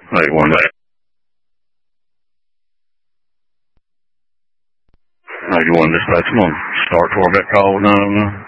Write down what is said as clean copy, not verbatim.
91 dispatch, I'm going to start Corvette call with 909.